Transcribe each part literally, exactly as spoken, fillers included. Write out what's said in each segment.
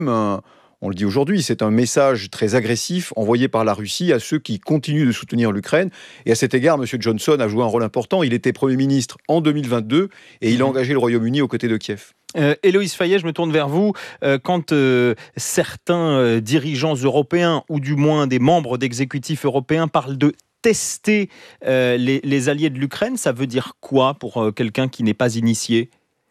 un, on le dit aujourd'hui, c'est un message très agressif envoyé par la Russie à ceux qui continuent de soutenir l'Ukraine. Et à cet égard, M. Johnson a joué un rôle important. Il était Premier ministre en deux mille vingt-deux et il a engagé le Royaume-Uni aux côtés de Kiev. Euh, Héloïse Fayet, je me tourne vers vous. Euh, quand euh, certains euh, dirigeants européens, ou du moins des membres d'exécutifs européens, parlent de tester euh, les, les alliés de l'Ukraine, ça veut dire quoi pour euh, quelqu'un qui n'est pas initié ?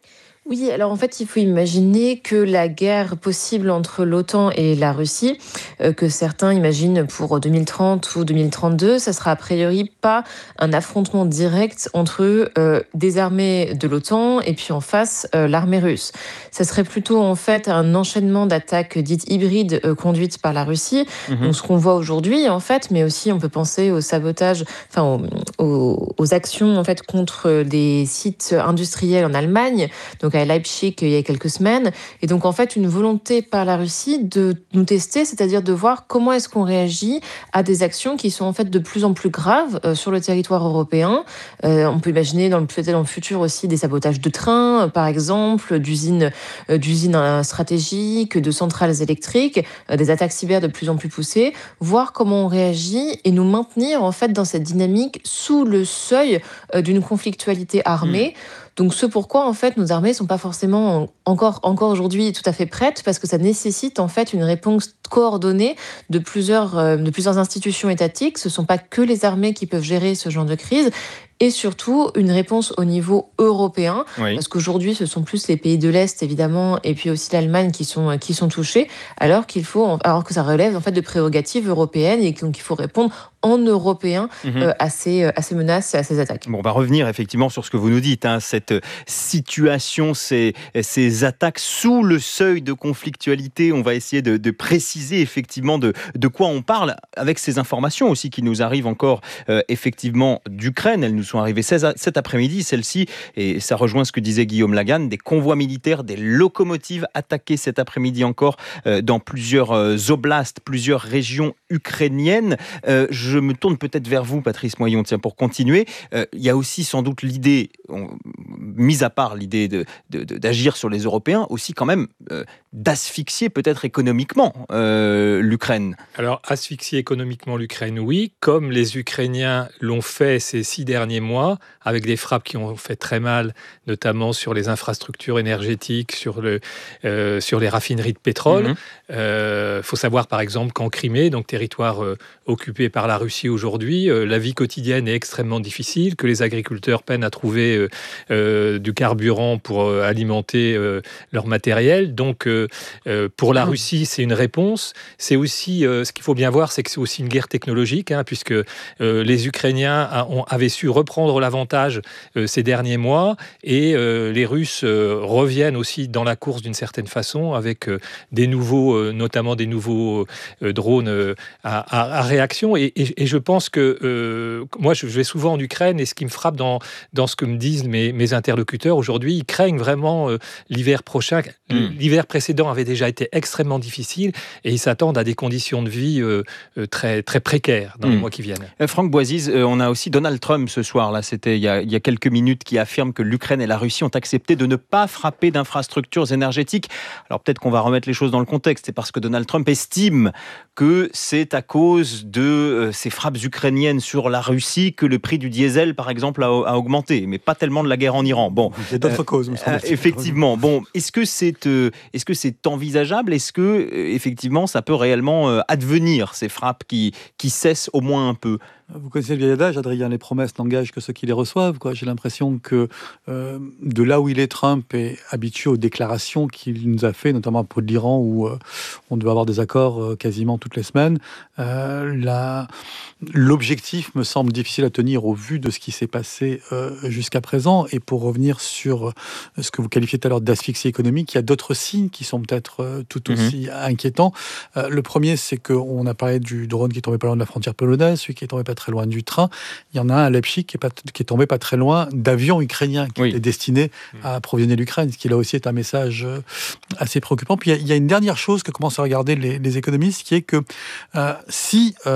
Oui, alors en fait, il faut imaginer que la guerre possible entre l'OTAN et la Russie, euh, que certains imaginent pour deux mille trente ou deux mille trente-deux, ça sera a priori pas un affrontement direct entre euh, des armées de l'OTAN et puis en face euh, l'armée russe. Ça serait plutôt en fait un enchaînement d'attaques dites hybrides euh, conduites par la Russie. Mmh. Donc ce qu'on voit aujourd'hui en fait, mais aussi on peut penser au sabotage, enfin aux, aux, aux actions en fait contre des sites industriels en Allemagne. Donc à Leipzig il y a quelques semaines, et donc en fait une volonté par la Russie de nous tester, c'est-à-dire de voir comment est-ce qu'on réagit à des actions qui sont en fait de plus en plus graves euh, sur le territoire européen. Euh, on peut imaginer dans le, peut-être dans le futur aussi des sabotages de trains, euh, par exemple, d'usines, euh, d'usines euh, stratégiques, de centrales électriques, euh, des attaques cyber de plus en plus poussées, voir comment on réagit et nous maintenir en fait dans cette dynamique sous le seuil euh, d'une conflictualité armée. Mmh. Donc ce pourquoi en fait nos armées sont pas forcément encore encore aujourd'hui tout à fait prêtes, parce que ça nécessite en fait une réponse coordonnée de plusieurs euh, de plusieurs institutions étatiques. Ce sont pas que les armées qui peuvent gérer ce genre de crise. Et surtout, une réponse au niveau européen, oui. Parce qu'aujourd'hui, ce sont plus les pays de l'Est, évidemment, et puis aussi l'Allemagne qui sont, qui sont touchés, alors, qu'il faut, alors que ça relève en fait, de prérogatives européennes et donc il faut répondre en européen mmh. euh, à, ces, à ces menaces et à ces attaques. Bon, on va revenir effectivement sur ce que vous nous dites, hein, cette situation, ces, ces attaques sous le seuil de conflictualité. On va essayer de, de préciser effectivement de, de quoi on parle, avec ces informations aussi qui nous arrivent encore euh, effectivement d'Ukraine. Elles nous sont arrivées cet après-midi, celle-ci, et ça rejoint ce que disait Guillaume Lagan, des convois militaires, des locomotives attaquées cet après-midi encore euh, dans plusieurs euh, oblasts, plusieurs régions ukrainiennes. Euh, je me tourne peut-être vers vous, Patrice Moyon, tiens, pour continuer. Euh, il y a aussi sans doute l'idée, on, mis à part l'idée de, de, de, d'agir sur les Européens, aussi quand même euh, d'asphyxier peut-être économiquement euh, l'Ukraine. Alors, asphyxier économiquement l'Ukraine, oui, comme les Ukrainiens l'ont fait ces six derniers mois, avec des frappes qui ont fait très mal, notamment sur les infrastructures énergétiques, sur, le, euh, sur les raffineries de pétrole. Il mmh. euh, faut savoir, par exemple, qu'en Crimée, donc territoire euh, occupé par la Russie aujourd'hui, euh, la vie quotidienne est extrêmement difficile, que les agriculteurs peinent à trouver euh, euh, du carburant pour euh, alimenter euh, leur matériel. Donc, euh, euh, pour la mmh. Russie, c'est une réponse. C'est aussi, euh, ce qu'il faut bien voir, c'est que c'est aussi une guerre technologique, hein, puisque euh, les Ukrainiens a, ont, avaient su reprendre l'avantage euh, ces derniers mois, et euh, les Russes euh, reviennent aussi dans la course d'une certaine façon, avec euh, des nouveaux, euh, notamment des nouveaux euh, drones euh, à, à, à réaction. Et, et, et je pense que euh, moi, je vais souvent en Ukraine, et ce qui me frappe dans, dans ce que me disent mes, mes interlocuteurs aujourd'hui, ils craignent vraiment euh, l'hiver prochain. Mmh. L'hiver précédent avait déjà été extrêmement difficile, et ils s'attendent à des conditions de vie euh, euh, très, très précaires dans mmh. les mois qui viennent. Euh, Franck Boisiz, euh, on a aussi Donald Trump ce soir, là, c'était il y, a, il y a quelques minutes, qui affirme que l'Ukraine et la Russie ont accepté de ne pas frapper d'infrastructures énergétiques. Alors peut-être qu'on va remettre les choses dans le contexte, c'est parce que Donald Trump estime que c'est à cause de euh, ces frappes ukrainiennes sur la Russie que le prix du diesel, par exemple, a, a augmenté, mais pas tellement de la guerre en Iran. Bon, il y a d'autres euh, causes, me semble-t-il. Euh, effectivement. Bon, est-ce que c'est, euh, est-ce que c'est envisageable ? Est-ce que euh, effectivement, ça peut réellement euh, advenir, ces frappes qui, qui cessent au moins un peu ? Vous connaissez le vieil adage, Adrien, les promesses n'engagent que ceux qui les reçoivent, quoi. J'ai l'impression que euh, de là où il est, Trump est habitué aux déclarations qu'il nous a fait, notamment à propos de l'Iran, où euh, on devait avoir des accords euh, quasiment toutes les semaines. Euh, la... L'objectif me semble difficile à tenir au vu de ce qui s'est passé euh, jusqu'à présent. Et pour revenir sur euh, ce que vous qualifiez tout à l'heure d'asphyxie économique, il y a d'autres signes qui sont peut-être euh, tout aussi mmh. inquiétants. Euh, le premier, c'est qu'on a parlé du drone qui est tombé pas loin de la frontière polonaise, celui qui est tombé pas très loin du train. Il y en a un à Leipzig qui est, pas, qui est tombé pas très loin d'avions ukrainiens qui oui. étaient destinés à approvisionner l'Ukraine, ce qui là aussi est un message assez préoccupant. Puis il y a, il y a une dernière chose que commencent à regarder les, les économistes, qui est que euh, si euh,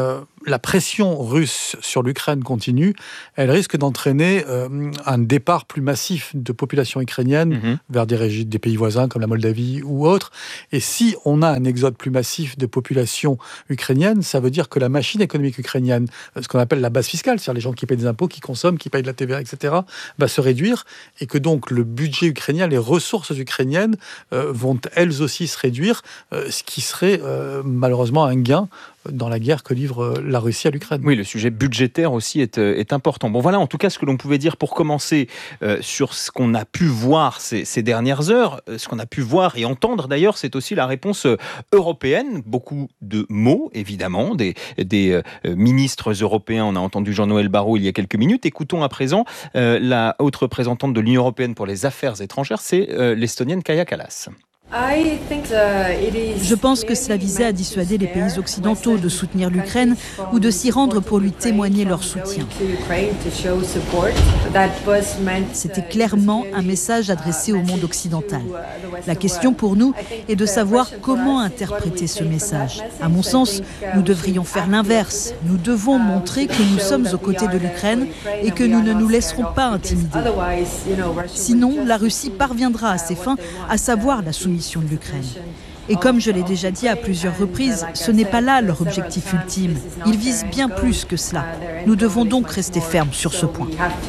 la pression russe sur l'Ukraine continue, elle risque d'entraîner euh, un départ plus massif de population ukrainienne mmh. vers des, régi- des pays voisins comme la Moldavie ou autres. Et si on a un exode plus massif de population ukrainienne, ça veut dire que la machine économique ukrainienne, ce qu'on appelle la base fiscale, c'est-à-dire les gens qui payent des impôts, qui consomment, qui payent de la T V A, et cetera, va se réduire et que donc le budget ukrainien, les ressources ukrainiennes euh, vont elles aussi se réduire, euh, ce qui serait euh, malheureusement un gain dans la guerre que livre la Russie à l'Ukraine. Oui, le sujet budgétaire aussi est, est important. Bon, voilà en tout cas ce que l'on pouvait dire pour commencer euh, sur ce qu'on a pu voir ces, ces dernières heures. Ce qu'on a pu voir et entendre d'ailleurs, c'est aussi la réponse européenne. Beaucoup de mots, évidemment, des, des euh, ministres européens. On a entendu Jean-Noël Barrot il y a quelques minutes. Écoutons à présent euh, la haute représentante de l'Union européenne pour les affaires étrangères, c'est euh, l'Estonienne Kaja Kallas. Je pense que cela visait à dissuader les pays occidentaux de soutenir l'Ukraine ou de s'y rendre pour lui témoigner leur soutien. C'était clairement un message adressé au monde occidental. La question pour nous est de savoir comment interpréter ce message. À mon sens, nous devrions faire l'inverse. Nous devons montrer que nous sommes aux côtés de l'Ukraine et que nous ne nous laisserons pas intimider. Sinon, la Russie parviendra à ses fins, à savoir la soumission de l'Ukraine. Et comme je l'ai déjà dit à plusieurs reprises, ce n'est pas là leur objectif ultime. Ils visent bien plus que cela. Nous devons donc rester fermes sur ce point.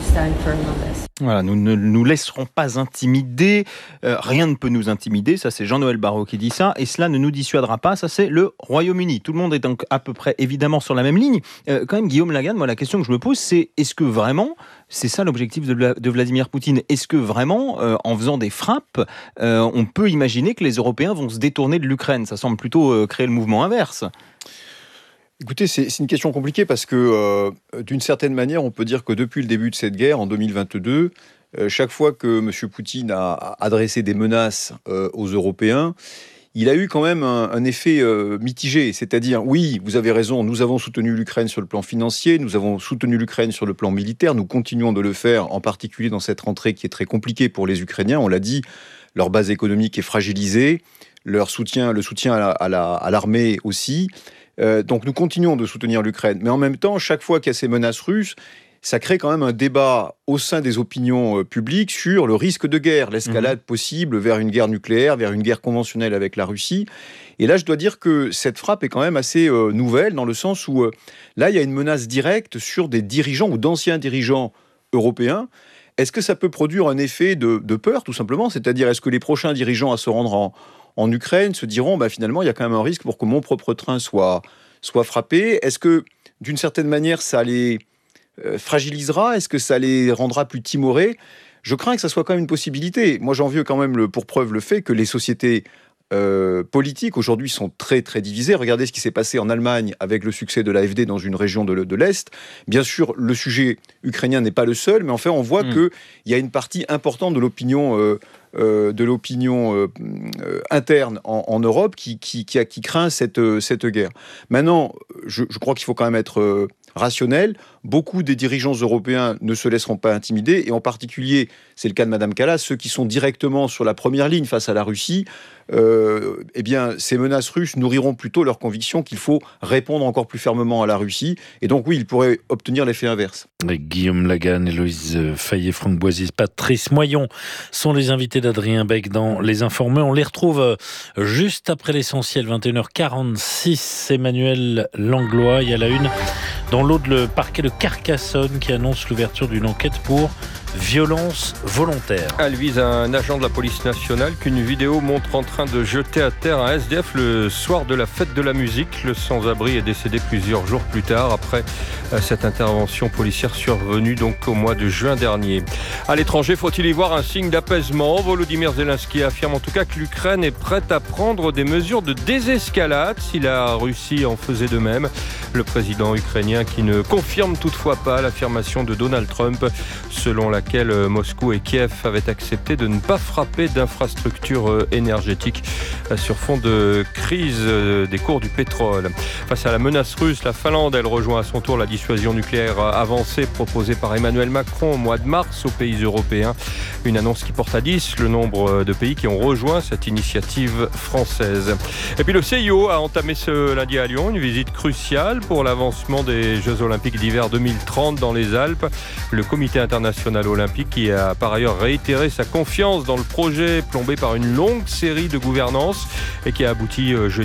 Voilà, nous ne nous laisserons pas intimider. Euh, rien ne peut nous intimider. Ça, c'est Jean-Noël Barrot qui dit ça. Et cela ne nous dissuadera pas. Ça, c'est le Royaume-Uni. Tout le monde est donc à peu près évidemment sur la même ligne. Euh, quand même, Guillaume Lagarde, moi, la question que je me pose, c'est est-ce que vraiment, c'est ça l'objectif de, de Vladimir Poutine ? Est-ce que vraiment, euh, en faisant des frappes, euh, on peut imaginer que les Européens vont se détourner de l'Ukraine ? Ça semble plutôt euh, créer le mouvement inverse. Écoutez, c'est, c'est une question compliquée parce que, euh, d'une certaine manière, on peut dire que depuis le début de cette guerre, en deux mille vingt-deux, euh, chaque fois que M. Poutine a adressé des menaces euh, aux Européens, il a eu quand même un, un effet euh, mitigé. C'est-à-dire, oui, vous avez raison, nous avons soutenu l'Ukraine sur le plan financier, nous avons soutenu l'Ukraine sur le plan militaire, nous continuons de le faire, en particulier dans cette rentrée qui est très compliquée pour les Ukrainiens. On l'a dit, leur base économique est fragilisée, leur soutien, le soutien à, la, à, la, à l'armée aussi. Euh, donc nous continuons de soutenir l'Ukraine. Mais en même temps, chaque fois qu'il y a ces menaces russes, ça crée quand même un débat au sein des opinions euh, publiques sur le risque de guerre, l'escalade mmh. possible vers une guerre nucléaire, vers une guerre conventionnelle avec la Russie. Et là, je dois dire que cette frappe est quand même assez euh, nouvelle, dans le sens où euh, là, il y a une menace directe sur des dirigeants ou d'anciens dirigeants européens. Est-ce que ça peut produire un effet de, de peur, tout simplement ? C'est-à-dire, est-ce que les prochains dirigeants à se rendre en en Ukraine se diront bah, finalement il y a quand même un risque pour que mon propre train soit, soit frappé. Est-ce que d'une certaine manière ça les euh, fragilisera ? Est-ce que ça les rendra plus timorés ? Je crains que ça soit quand même une possibilité. Moi j'en veux quand même le, pour preuve le fait que les sociétés euh, politiques aujourd'hui sont très très divisées. Regardez ce qui s'est passé en Allemagne avec le succès de l'A F D dans une région de, de l'Est. Bien sûr le sujet ukrainien n'est pas le seul, mais enfin on voit mmh. qu'il y a une partie importante de l'opinion euh, Euh, de l'opinion euh, euh, interne en, en Europe qui, qui, qui, a, qui craint cette, euh, cette guerre. Maintenant, je, je crois qu'il faut quand même être euh, rationnel. Beaucoup des dirigeants européens ne se laisseront pas intimider, et en particulier, c'est le cas de Mme Kallas, ceux qui sont directement sur la première ligne face à la Russie, euh, eh bien, ces menaces russes nourriront plutôt leur conviction qu'il faut répondre encore plus fermement à la Russie, et donc oui, ils pourraient obtenir l'effet inverse. Guillaume Lagarde, Héloïse Fayet, Franck Boisy, Patrice Moyon sont les invités d'Adrien Beck dans Les Informés. On les retrouve juste après l'essentiel, vingt et une heures quarante-six. Emmanuel Langlois, il y a la une dans l'Aude, le parquet de Carcassonne qui annonce l'ouverture d'une enquête pour violence volontaire. Elle vise un agent de la police nationale qu'une vidéo montre en train de jeter à terre un S D F le soir de la fête de la musique. Le sans-abri est décédé plusieurs jours plus tard après cette intervention policière survenue donc au mois de juin dernier. À l'étranger, faut-il y voir un signe d'apaisement ? Volodymyr Zelensky affirme en tout cas que l'Ukraine est prête à prendre des mesures de désescalade si la Russie en faisait de même. Le président ukrainien qui ne confirme toutefois pas l'affirmation de Donald Trump selon laquelle laquelle Moscou et Kiev avaient accepté de ne pas frapper d'infrastructures énergétiques sur fond de crise des cours du pétrole. Face à la menace russe, la Finlande, elle rejoint à son tour la dissuasion nucléaire avancée proposée par Emmanuel Macron au mois de mars aux pays européens. Une annonce qui porte à dix le nombre de pays qui ont rejoint cette initiative française. Et puis le C I O a entamé ce lundi à Lyon une visite cruciale pour l'avancement des Jeux Olympiques d'hiver deux mille trente dans les Alpes. Le Comité international olympique qui a par ailleurs réitéré sa confiance dans le projet plombé par une longue série de gouvernances et qui a abouti jeudi